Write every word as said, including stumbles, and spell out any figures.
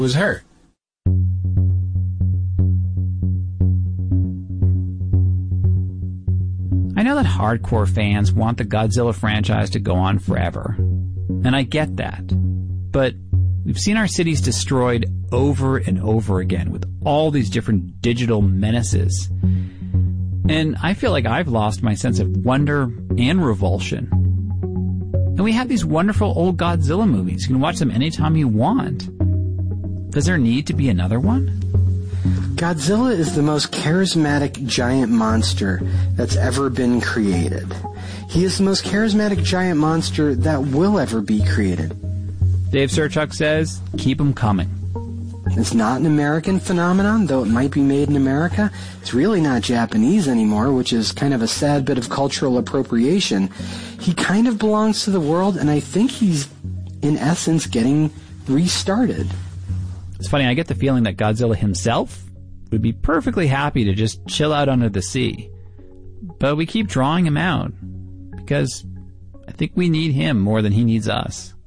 was her. I know that hardcore fans want the Godzilla franchise to go on forever, and I get that. But we've seen our cities destroyed over and over again with all these different digital menaces. And I feel like I've lost my sense of wonder and revulsion. And we have these wonderful old Godzilla movies. You can watch them anytime you want. Does there need to be another one? Godzilla is the most charismatic giant monster that's ever been created. He is the most charismatic giant monster that will ever be created. Dave Serchuk says, keep them coming. It's not an American phenomenon, though it might be made in America. It's really not Japanese anymore, which is kind of a sad bit of cultural appropriation. He kind of belongs to the world, and I think he's, in essence, getting restarted. It's funny, I get the feeling that Godzilla himself would be perfectly happy to just chill out under the sea. But we keep drawing him out, because I think we need him more than he needs us.